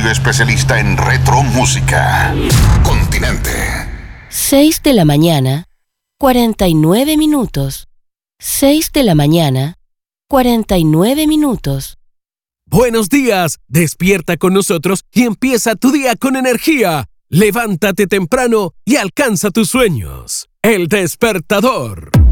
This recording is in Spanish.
radio especialista en retro música. Continente. 6 de la mañana, 49 minutos. 6 de la mañana, 49 minutos. Buenos días, despierta con nosotros y empieza tu día con energía. Levántate temprano y alcanza tus sueños. El Despertador.